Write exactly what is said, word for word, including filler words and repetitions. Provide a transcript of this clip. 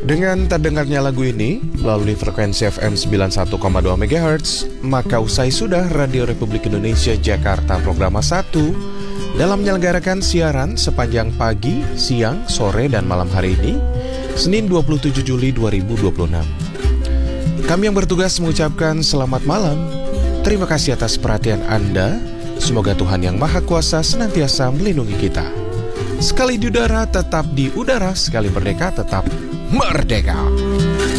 Dengan terdengarnya lagu ini melalui frekuensi F M sembilan puluh satu koma dua megahertz, maka usai sudah Radio Republik Indonesia Jakarta Programa satu dalam menyelenggarakan siaran sepanjang pagi, siang, sore, dan malam hari ini, Senin dua puluh tujuh Juli dua ribu dua puluh enam. Kami yang bertugas mengucapkan selamat malam. Terima kasih atas perhatian Anda. Semoga Tuhan Yang Maha Kuasa senantiasa melindungi kita. Sekali di udara tetap di udara, sekali merdeka tetap merdeka.